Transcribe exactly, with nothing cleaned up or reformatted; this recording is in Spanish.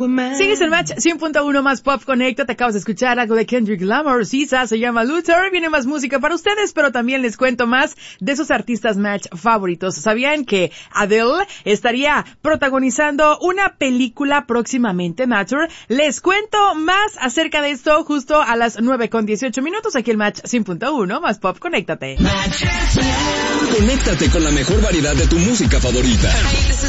más. Sigues el Match cien punto uno más Pop Conecta. Te acabas de escuchar algo de Kendrick Lamar. Sisa se llama Luther. Viene más música para ustedes, pero también les cuento más de sus artistas Match favoritos. ¿Sabían que Adele estaría protagonizando una película próximamente, Matter? Les cuento más acerca de esto justo a las nueve con dieciocho minutos. Aquí el Match cien punto uno más Pop. Conéctate. Conéctate con la mejor variedad de tu música favorita.